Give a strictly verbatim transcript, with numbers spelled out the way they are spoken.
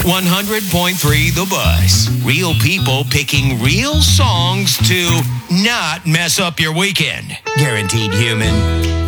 one hundred point three The Buzz. Real people picking real songs to not mess up your weekend. Guaranteed human.